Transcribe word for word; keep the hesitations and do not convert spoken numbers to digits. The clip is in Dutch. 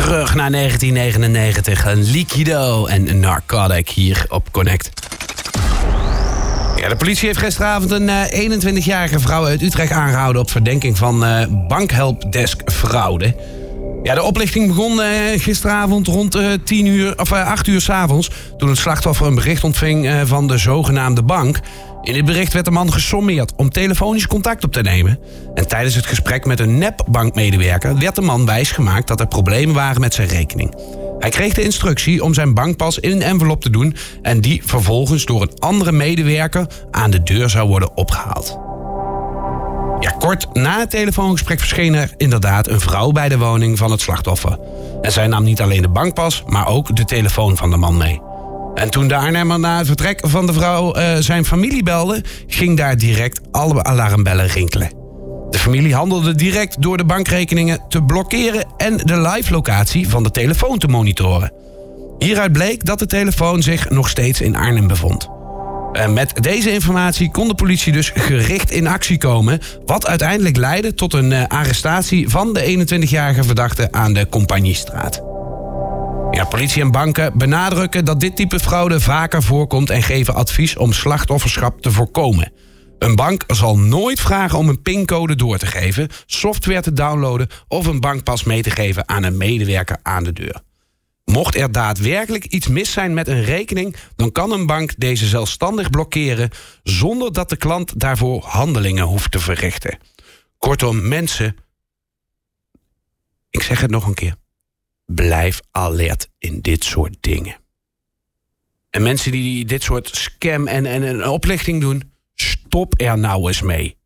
Terug naar negentien negenennegentig. Liquido en Narcotic hier op Connect. Ja, de politie heeft gisteravond een uh, eenentwintigjarige vrouw uit Utrecht aangehouden op verdenking van uh, bankhelpdesk fraude. Ja, de oplichting begon uh, gisteravond rond uh, tien uur, of uh, acht uur 's avonds, toen het slachtoffer een bericht ontving uh, van de zogenaamde bank. In dit bericht werd de man gesommeerd om telefonisch contact op te nemen. En tijdens het gesprek met een nep-bankmedewerker werd de man wijsgemaakt dat er problemen waren met zijn rekening. Hij kreeg de instructie om zijn bankpas in een envelop te doen en die vervolgens door een andere medewerker aan de deur zou worden opgehaald. Ja, kort na het telefoongesprek verscheen er inderdaad een vrouw bij de woning van het slachtoffer. En zij nam niet alleen de bankpas, maar ook de telefoon van de man mee. En toen de Arnhemmer na het vertrek van de vrouw uh, zijn familie belde, ging daar direct alle alarmbellen rinkelen. De familie handelde direct door de bankrekeningen te blokkeren en de live-locatie van de telefoon te monitoren. Hieruit bleek dat de telefoon zich nog steeds in Arnhem bevond. En met deze informatie kon de politie dus gericht in actie komen, wat uiteindelijk leidde tot een uh, arrestatie van de eenentwintigjarige verdachte aan de Compagniestraat. Ja, politie en banken benadrukken dat dit type fraude vaker voorkomt en geven advies om slachtofferschap te voorkomen. Een bank zal nooit vragen om een pincode door te geven, software te downloaden of een bankpas mee te geven aan een medewerker aan de deur. Mocht er daadwerkelijk iets mis zijn met een rekening, dan kan een bank deze zelfstandig blokkeren zonder dat de klant daarvoor handelingen hoeft te verrichten. Kortom, mensen, ik zeg het nog een keer, blijf alert in dit soort dingen. En mensen die dit soort scam en, en een oplichting doen, stop er nou eens mee.